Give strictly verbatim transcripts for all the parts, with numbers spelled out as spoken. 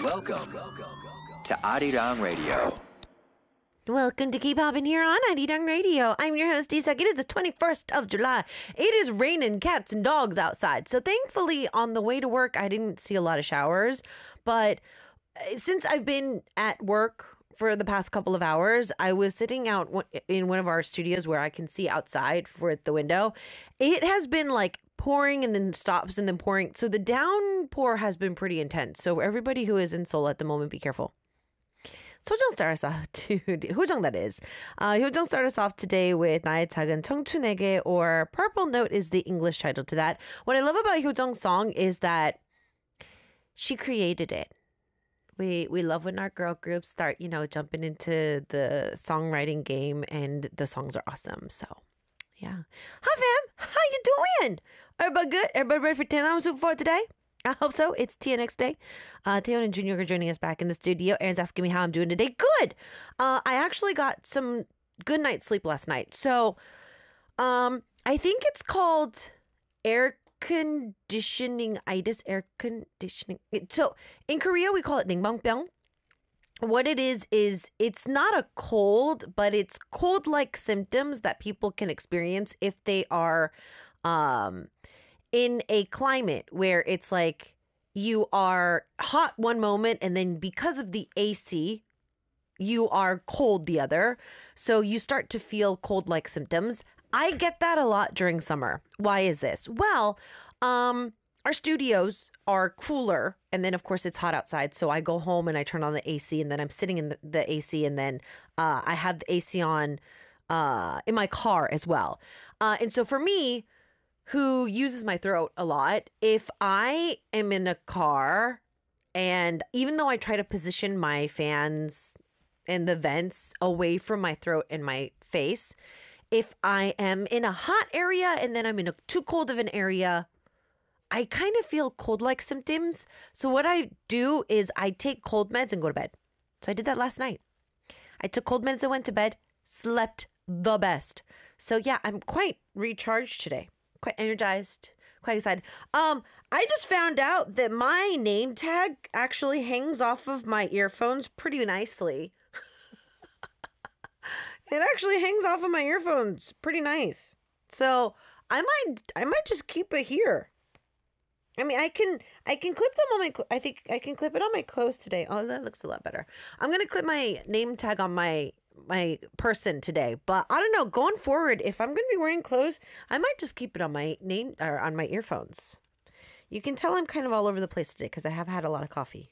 Welcome to Arirang Radio. Welcome to Keep Hoppin' here on Arirang Radio. I'm your host, Isak. It is the twenty-first of July. It is raining cats and dogs outside. So thankfully, on the way to work, I didn't see a lot of showers. But since I've been at work for the past couple of hours, I was sitting out in one of our studios where I can see outside for the window. It has been like pouring and then stops and then pouring. So the downpour has been pretty intense. So everybody who is in Seoul at the moment, be careful. So Hyojung start us off, dude. Hyojung, that is. Uh, Hyojung start us off today with 나의 작은 청춘에게, or Purple Note is the English title to that. What I love about Hyojung's song is that she created it. We we love when our girl groups start, you know, jumping into the songwriting game, and the songs are awesome. So, yeah. Hi, fam. How you doing? Everybody good? Everybody ready for ten hours for today? I hope so. It's T N X Day. Uh, Taeyeon and Junior are joining us back in the studio. Aaron's asking me how I'm doing today. Good. Uh, I actually got some good night's sleep last night. So um, I think it's called air conditioning itis. Air conditioning. So in Korea, we call it ningbangbyung. What it is, is it's not a cold, but it's cold-like symptoms that people can experience if they are um, in a climate where it's like you are hot one moment and then because of the A C, you are cold the other. So you start to feel cold-like symptoms. I get that a lot during summer. Why is this? Well, um, our studios are cooler, and then of course it's hot outside. So I go home and I turn on the A C, and then I'm sitting in the, the A C, and then uh, I have the A C on uh, in my car as well. Uh, and so for me, who uses my throat a lot, if I am in a car, and even though I try to position my fans and the vents away from my throat and my face, if I am in a hot area and then I'm in a too cold of an area, I kind of feel cold-like symptoms. So what I do is I take cold meds and go to bed. So I did that last night. I took cold meds and went to bed, slept the best. So yeah, I'm quite recharged today. Quite energized, quite excited. Um, I just found out that my name tag actually hangs off of my earphones pretty nicely. It actually hangs off of my earphones pretty nice. So I might, I might just keep it here. I mean, I can, I can clip them on my, cl- I think I can clip it on my clothes today. Oh, that looks a lot better. I'm going to clip my name tag on my, my person today, but I don't know, going forward, if I'm going to be wearing clothes, I might just keep it on my name or on my earphones. You can tell I'm kind of all over the place today because I have had a lot of coffee.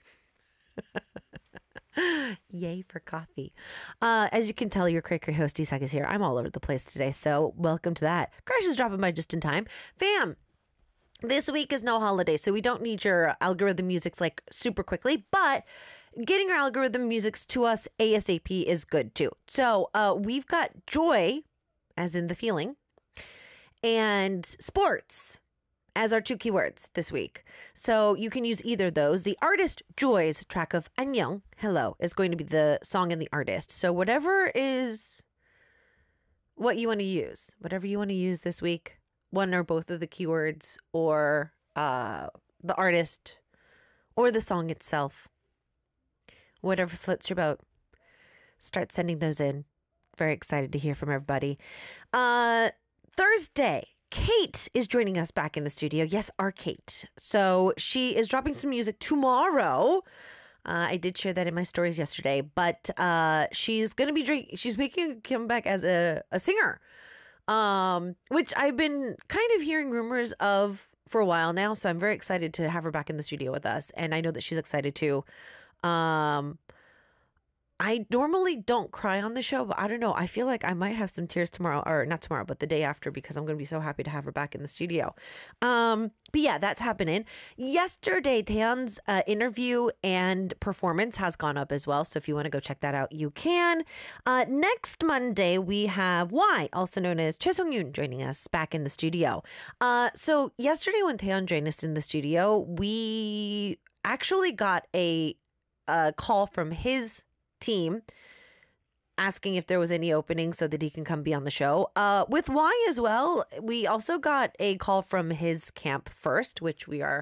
Yay for coffee. Uh, as you can tell, your Cray Cray host, Isak, is here. I'm all over the place today, so welcome to that. Crash is dropping by just in time. Fam, this week is no holiday, so we don't need your algorithm musics like super quickly, but getting your algorithm musics to us ASAP is good too. So uh, we've got joy, as in the feeling, and sports as our two keywords this week. So you can use either of those. The artist Joy's track of 안녕, hello, is going to be the song and the artist. So whatever is what you want to use, whatever you want to use this week, one or both of the keywords, or uh, the artist, or the song itself, whatever floats your boat, start sending those in. Very excited to hear from everybody. Uh, Thursday, Kate is joining us back in the studio. Yes, our Kate. So she is dropping some music tomorrow. Uh, I did share that in my stories yesterday, but uh, she's going to be drink- she's making a comeback as a, a singer. Um, which I've been kind of hearing rumors of for a while now. So I'm very excited to have her back in the studio with us. And I know that she's excited too. Um, I normally don't cry on the show, but I don't know. I feel like I might have some tears tomorrow, or not tomorrow, but the day after, because I'm going to be so happy to have her back in the studio. Um, but yeah, that's happening. Yesterday, Taeyeon's uh, interview and performance has gone up as well. So if you want to go check that out, you can. Uh, next Monday, we have Y, also known as Choi Sung-yoon, joining us back in the studio. Uh, so yesterday when Taeyeon joined us in the studio, we actually got a, a call from his team asking if there was any opening so that he can come be on the show. Uh, with Y as well, we also got a call from his camp first, which we are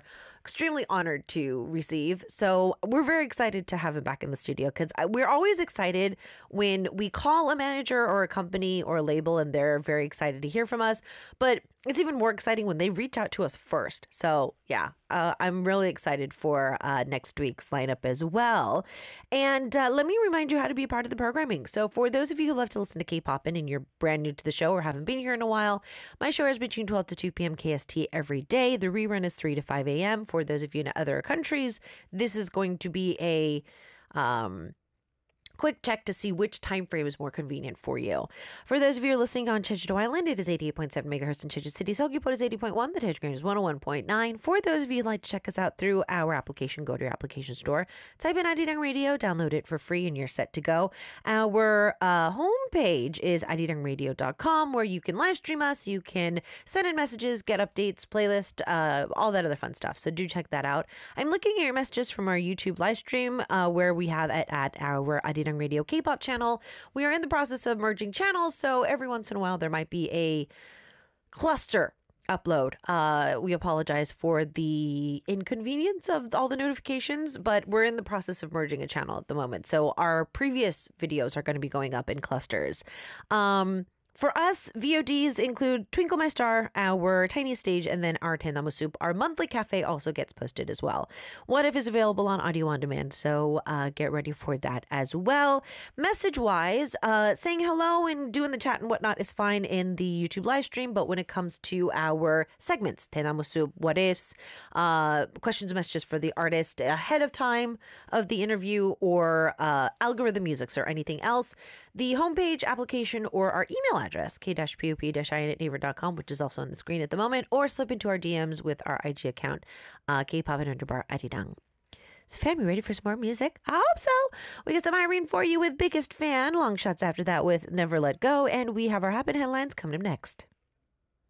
extremely honored to receive. So we're very excited to have him back in the studio because we're always excited when we call a manager or a company or a label and they're very excited to hear from us. But it's even more exciting when they reach out to us first. So yeah, uh, I'm really excited for uh, next week's lineup as well. And uh, let me remind you how to be a part of the programming. So for those of you who love to listen to K-pop and you're brand new to the show or haven't been here in a while, my show is between twelve to two p.m. K S T every day. The rerun is three to five a.m. For those of you in other countries, this is going to be a um, quick check to see which time frame is more convenient for you. For those of you who are listening on Jeju-do Island, it is eighty-eight point seven megahertz in Jeju City. Seogwipo is eighty point one. The Jeju is one oh one point nine. For those of you who'd like to check us out through our application, go to your application store, type in Arirang Radio, download it for free, and you're set to go. Our uh, homepage is arirang radio dot com, where you can live stream us, you can send in messages, get updates, playlist, uh, all that other fun stuff. So do check that out. I'm looking at your messages from our YouTube live stream, uh, where we have it at our Arirang Radio K-pop channel. We are in the process of merging channels, so every once in a while there might be a cluster upload. Uh, we apologize for the inconvenience of all the notifications, but we're in the process of merging a channel at the moment. So our previous videos are going to be going up in clusters. Um, For us, V O Ds include Twinkle My Star, our Tiny Stage, and then our Tennamu Soup. Our monthly cafe also gets posted as well. What If is available on audio on demand, so uh, get ready for that as well. Message-wise, uh, saying hello and doing the chat and whatnot is fine in the YouTube live stream, but when it comes to our segments, Tennamu Soup, What Ifs, uh, questions and messages for the artist ahead of time of the interview, or uh, algorithm musics or anything else, the homepage, application, or our email address, k dash p o p dash i n at naver dot com, which is also on the screen at the moment, or slip into our D Ms with our I G account, uh, K-pop and underbar Arirang. So fam, you ready for some more music? I hope so. We got some Irene for you with Biggest Fan, long shots after that with Never Let Go, and we have our Happen headlines coming up next.